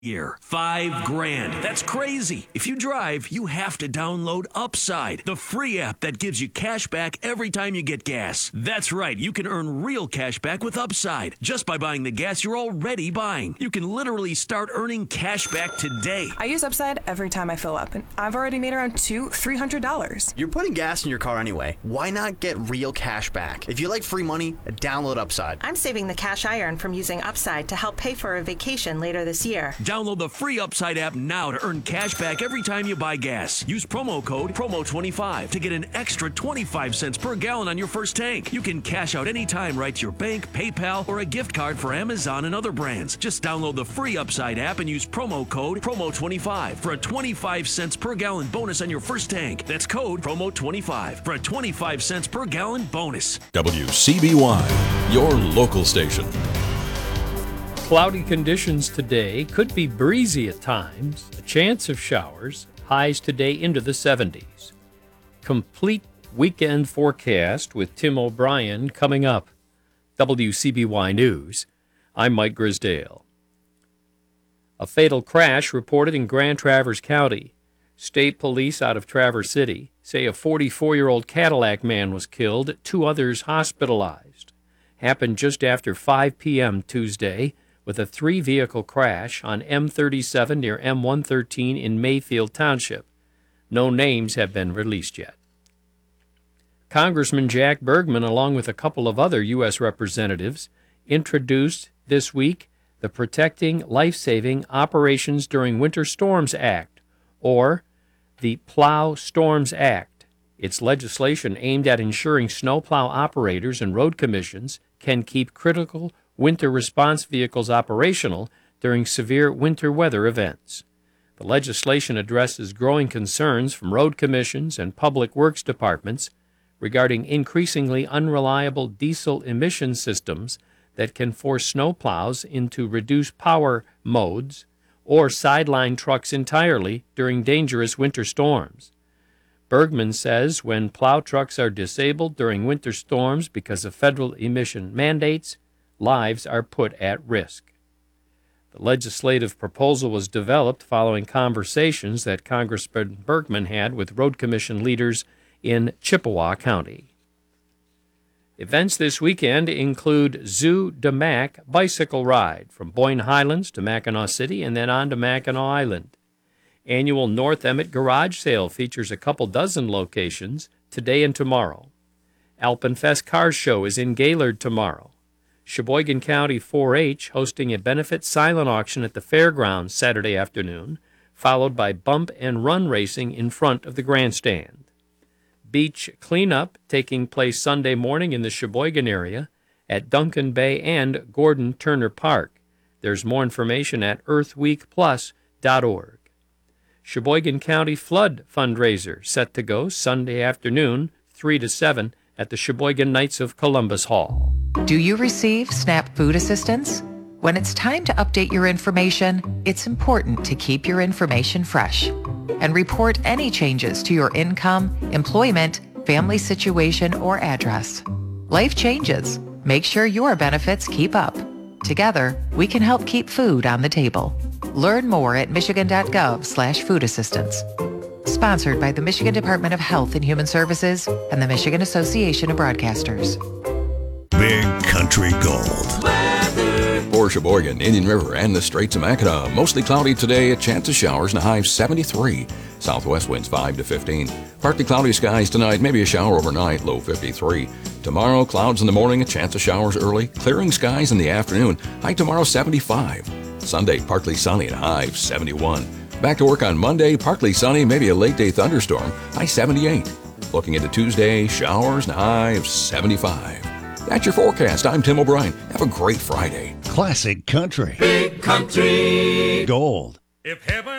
year. $5,000. That's crazy. If you drive, you have to download Upside, the free app that gives you cash back every time you get gas. That's right. You can earn real cash back with Upside just by buying the gas you're already buying. You can literally start earning cash back today. I use Upside every time I fill up, and I've already made around $300. You're putting gas in your car anyway. Why not get real cash back? If you like free money, download Upside. I'm saving the cash I earn from using Upside to help pay for a vacation later this year. Download the free Upside app now to earn cash back every time you buy gas. Use promo code PROMO25 to get an extra 25 cents per gallon on your first tank. You can cash out anytime right to your bank, PayPal, or a gift card for Amazon and other brands. Just download the free Upside app and use promo code PROMO25 for a 25 cents per gallon bonus on your first tank. That's code PROMO25 for a 25 cents per gallon bonus. WCBY, your local station. Cloudy conditions today, could be breezy at times, a chance of showers, highs today into the 70s. Complete weekend forecast with Tim O'Brien coming up. WCBY News, I'm Mike Grisdale. A fatal crash reported in Grand Traverse County. State police out of Traverse City say a 44-year-old Cadillac man was killed, 2 others hospitalized. Happened just after 5 p.m. Tuesday, with a 3-vehicle crash on M37 near M113 in Mayfield Township. No names have been released yet. Congressman Jack Bergman, along with a couple of other U.S. representatives, introduced this week the Protecting Life-Saving Operations During Winter Storms Act, or the Plow Storms Act. It's legislation aimed at ensuring snowplow operators and road commissions can keep critical winter response vehicles operational during severe winter weather events. The legislation addresses growing concerns from road commissions and public works departments regarding increasingly unreliable diesel emission systems that can force snowplows into reduced power modes or sideline trucks entirely during dangerous winter storms. Bergman says when plow trucks are disabled during winter storms because of federal emission mandates, lives are put at risk. The legislative proposal was developed following conversations that Congressman Bergman had with road commission leaders in Chippewa County. Events this weekend include Zoo de Mac bicycle ride from Boyne Highlands to Mackinac City and then on to Mackinac Island. Annual North Emmett Garage Sale features a couple dozen locations today and tomorrow. Alpenfest Car Show is in Gaylord tomorrow. Sheboygan County 4-H hosting a benefit silent auction at the fairgrounds Saturday afternoon, followed by bump and run racing in front of the grandstand. Beach cleanup taking place Sunday morning in the Sheboygan area at Duncan Bay and Gordon Turner Park. There's more information at earthweekplus.org. Sheboygan County Flood Fundraiser set to go Sunday afternoon, 3 to 7, at the Sheboygan Knights of Columbus Hall. Do you receive SNAP food assistance? When it's time to update your information, it's important to keep your information fresh and report any changes to your income, employment, family situation, or address. Life changes. Make sure your benefits keep up. Together, we can help keep food on the table. Learn more at michigan.gov/food assistance. Sponsored by the Michigan Department of Health and Human Services and the Michigan Association of Broadcasters. Big Country Gold. For Sheboygan, Indian River, and the Straits of Mackinac, mostly cloudy today, a chance of showers and a high of 73. Southwest winds 5 to 15. Partly cloudy skies tonight, maybe a shower overnight, low 53. Tomorrow, clouds in the morning, a chance of showers early, clearing skies in the afternoon, high tomorrow 75. Sunday, partly sunny and a high of 71. Back to work on Monday, partly sunny, maybe a late day thunderstorm, high 78. Looking into Tuesday, showers and a high of 75. That's your forecast. I'm Tim O'Brien. Have a great Friday. Classic country. Big Country Gold. If heaven